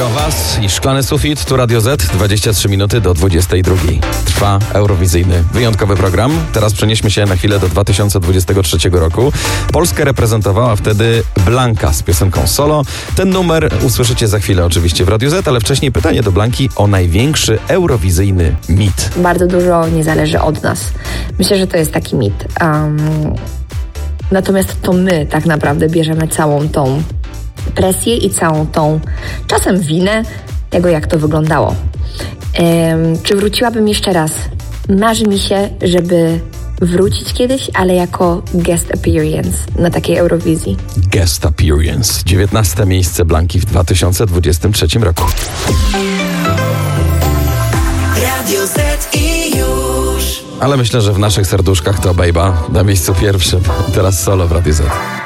o was i Szklany Sufit, tu Radio Z, 23 minuty do 22. Trwa eurowizyjny, wyjątkowy program. Teraz przenieśmy się na chwilę do 2023 roku. Polskę reprezentowała wtedy Blanka z piosenką Solo. Ten numer usłyszycie za chwilę oczywiście w Radio Z, ale wcześniej pytanie do Blanki o największy eurowizyjny mit. Bardzo dużo nie zależy od nas. Myślę, że to jest taki mit. Natomiast to my tak naprawdę bierzemy całą tą presję i całą tą czasem winę tego, jak to wyglądało. Czy wróciłabym jeszcze raz? Marzy mi się, żeby wrócić kiedyś, ale jako guest appearance na takiej Eurowizji. Guest appearance. 19 miejsce Blanki w 2023 roku. Radio Z i już. Ale myślę, że w naszych serduszkach to Bejba na miejscu pierwszym. Teraz Solo w Radio Z.